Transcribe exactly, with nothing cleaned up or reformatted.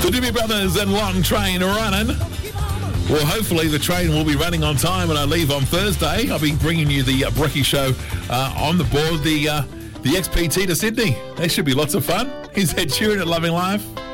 The Doobie Brothers and Long Train running. Well, hopefully the train will be running on time when I leave on Thursday. I'll be bringing you the uh, Brekkie Show uh, on the board, the uh, the X P T to Sydney. That should be lots of fun. Here's Ed Sheeran at Loving Life.